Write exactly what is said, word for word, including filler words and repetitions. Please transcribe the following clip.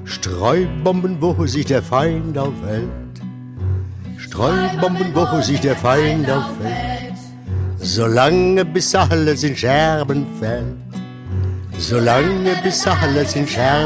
Streubomben, wo sich der Feind aufhält. Streubomben, wo sich der Feind aufhält. Solange bis alles in Scherben fällt. Solange bis alles in Scherben